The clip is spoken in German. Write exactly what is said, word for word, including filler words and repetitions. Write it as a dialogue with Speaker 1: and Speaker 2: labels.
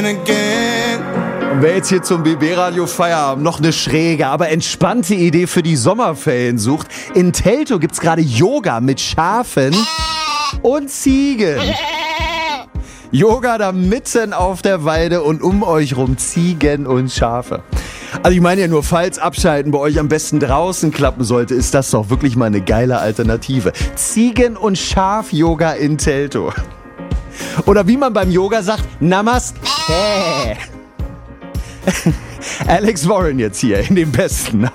Speaker 1: Und wer jetzt hier zum B B-Radio Feierabend noch eine schräge, aber entspannte Idee für die Sommerferien sucht, in Teltow gibt's gerade Yoga mit Schafen und Ziegen. Yoga da mitten auf der Weide und um euch rum Ziegen und Schafe. Also ich meine ja nur, falls Abschalten bei euch am besten draußen klappen sollte, ist das doch wirklich mal eine geile Alternative. Ziegen- und Schaf-Yoga in Teltow. Oder wie man beim Yoga sagt, Namaste. Alex Warren jetzt hier in dem Besten.